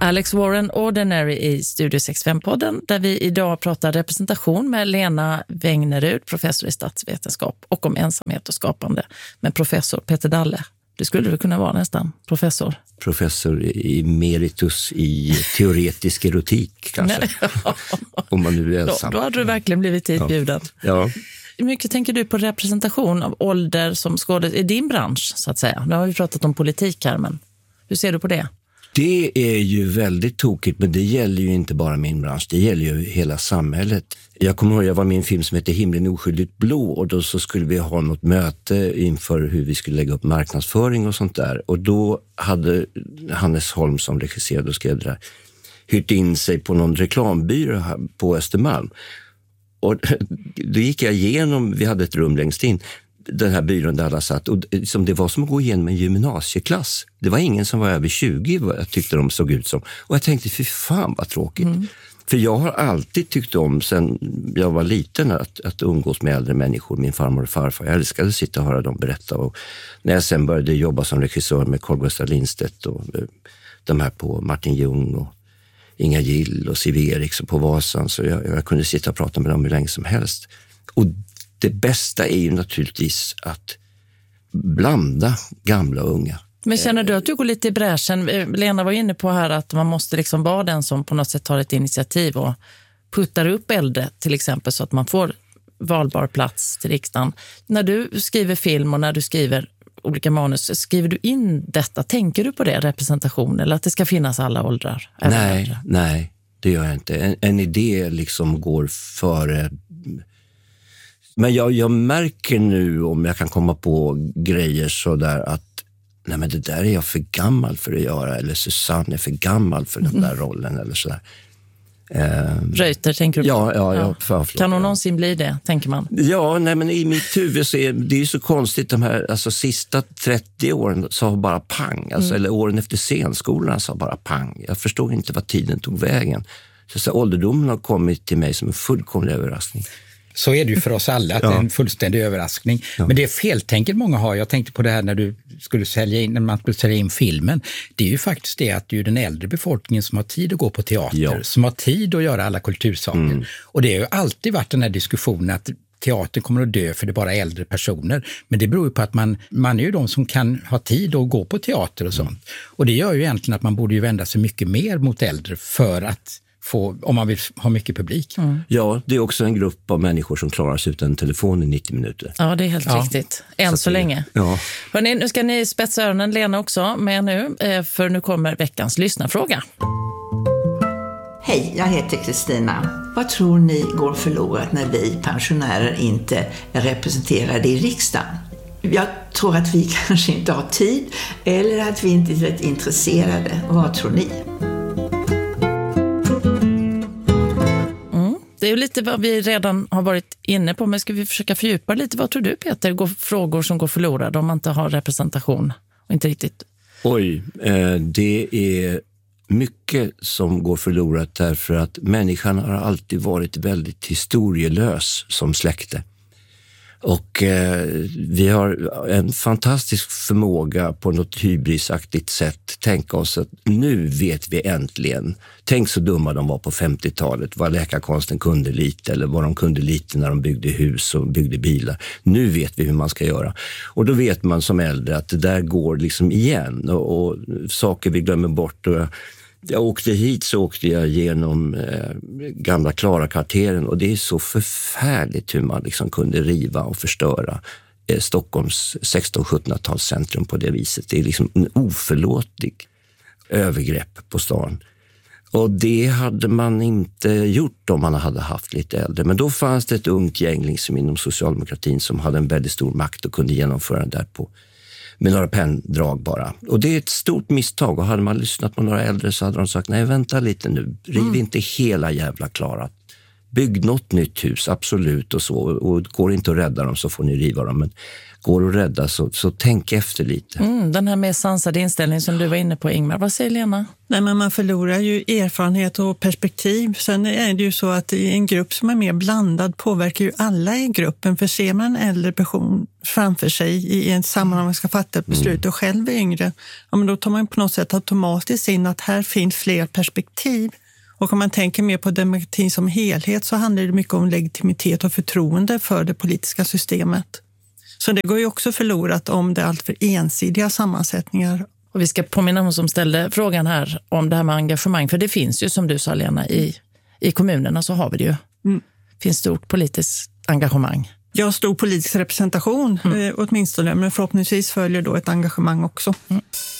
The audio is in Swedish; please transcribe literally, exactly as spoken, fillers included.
Alex Warren Ordinary i Studio sextiofem-podden där vi idag pratar representation med Lena Wängnerud, professor i statsvetenskap och om ensamhet och skapande med professor Peter Dalle. Det skulle du kunna vara nästan, professor. Professor emeritus i teoretisk erotik kanske, om man nu är ensam. Då, då hade du verkligen blivit hitbjuden. Ja. Ja. Hur mycket tänker du på representation av ålder som skådespelare i din bransch så att säga? Nu har vi pratat om politik här, men hur ser du på det? Det är ju väldigt tokigt, men det gäller ju inte bara min bransch, det gäller ju hela samhället. Jag kommer ihåg, jag var med i en film som heter Himlen oskyldigt blå och då så skulle vi ha något möte inför hur vi skulle lägga upp marknadsföring och sånt där. Och då hade Hannes Holm som regisserade och skrev det där hyrt in sig på någon reklambyrå på Östermalm. Och då gick jag igenom, vi hade ett rum längst in, den här byrån där alla satt. Och liksom, det var som att gå igenom en gymnasieklass. Det var ingen som var över tjugo, vad jag tyckte de såg ut som. Och jag tänkte, fy fan vad tråkigt. Mm. För jag har alltid tyckt om, sen jag var liten, att, att umgås med äldre människor. Min farmor och farfar. Jag älskade att sitta och höra dem berätta. Och när jag sen började jobba som regissör med Carl Gustaf Lindstedt och de här på Martin Ljung och Inga Gill och Siv Eriks och på Vasan, så jag, jag kunde sitta och prata med dem hur länge som helst. Och det bästa är ju naturligtvis att blanda gamla och unga. Men känner du att du går lite i bräschen? Lena var inne på här att man måste liksom vara den som på något sätt tar ett initiativ och puttar upp äldre till exempel så att man får valbar plats till riksdagen. När du skriver film och när du skriver olika manus, skriver du in detta? Tänker du på det, representation, eller att det ska finnas alla åldrar? Nej, nej, det gör jag inte. En, en idé liksom går före. Men jag, jag märker nu, om jag kan komma på grejer så där, att nej, men det där är jag för gammal för att göra, eller Susanne är för gammal för den där rollen eller sådär. Eh, Reuter tänker du på? Ja, ja, ja. För, kan hon någonsin bli det, tänker man? Ja, nej, men i mitt huvud så är det är så konstigt, de här alltså, sista trettio åren sa bara pang, alltså, mm. eller åren efter scenskolan sa bara pang. Jag förstod inte vad tiden tog vägen. Så, så ålderdomen har kommit till mig som en fullkomlig överraskning. Så är det ju för oss alla, att ja. Det är en fullständig överraskning. Ja. Men det är feltänket många har. Jag tänkte på det här när du skulle sälja in, när man skulle sälja in filmen. Det är ju faktiskt det att det är den äldre befolkningen som har tid att gå på teater, ja. Som har tid att göra alla kultursaker. Mm. Och det har ju alltid varit den här diskussionen att teatern kommer att dö för det är bara äldre personer. Men det beror ju på att man, man är ju de som kan ha tid att gå på teater och sånt. Mm. Och det gör ju egentligen att man borde ju vända sig mycket mer mot äldre för att få, om man vill ha mycket publik. Mm. Ja, det är också en grupp av människor som klarar sig utan telefon i nittio minuter. Ja, det är helt ja. riktigt. Än så, så länge. Ja. Hörrni, nu ska ni spetsa öronen, Lena också med nu, för nu kommer veckans lyssnarfråga. Hej, jag heter Kristina. Vad tror ni går förlorat när vi pensionärer inte är representerade i riksdagen? Jag tror att vi kanske inte har tid eller att vi inte är rätt intresserade. Vad tror ni? Det är ju lite vad vi redan har varit inne på, men ska vi försöka fördjupa lite? Vad tror du, Peter, går frågor som går förlorade om man inte har representation och inte riktigt? Oj, eh, det är mycket som går förlorat därför att människan har alltid varit väldigt historielös som släkte. Och eh, vi har en fantastisk förmåga på något hybrisaktigt sätt tänka oss att nu vet vi äntligen. Tänk så dumma de var på femtiotalet, vad läkarkonsten kunde lite eller vad de kunde lite när de byggde hus och byggde bilar. Nu vet vi hur man ska göra. Och då vet man som äldre att det där går liksom igen och, och saker vi glömmer bort. Och jag åkte hit så åkte jag genom eh, gamla Klara-kvarteren och det är så förfärligt hur man liksom kunde riva och förstöra eh, Stockholms sexton-sjuttonhundratalscentrum på det viset. Det är liksom en oförlåtlig övergrepp på stan. Och det hade man inte gjort om man hade haft lite äldre. Men då fanns det ett ungt gäng liksom inom socialdemokratin som hade en väldigt stor makt och kunde genomföra det där på med några penndrag bara. Och det är ett stort misstag. Och hade man lyssnat på några äldre så hade de sagt, nej vänta lite nu. Riv mm. inte hela jävla Klara bygg något nytt hus, absolut och så. Och går inte att rädda dem så får ni riva dem. Men går att rädda så, så tänk efter lite. Mm, den här mer sansade inställningen som du var inne på, Ingmar. Vad säger Lena? Nej, men man förlorar ju erfarenhet och perspektiv. Sen är det ju så att i en grupp som är mer blandad påverkar ju alla i gruppen. För ser man en äldre person framför sig i en sammanhang man ska fatta ett beslut mm. och själv är yngre, ja, men då tar man på något sätt automatiskt in att här finns fler perspektiv. Och om man tänker mer på demokratin som helhet så handlar det mycket om legitimitet och förtroende för det politiska systemet. Så det går ju också förlorat om det är allt för ensidiga sammansättningar. Och vi ska påminna om som ställde frågan här om det här med engagemang. För det finns ju, som du sa Lena, i, i kommunerna så har vi det ju. Mm. Det finns stort politiskt engagemang. Ja, stor politisk representation mm. eh, åtminstone. Men förhoppningsvis följer då ett engagemang också. Mm.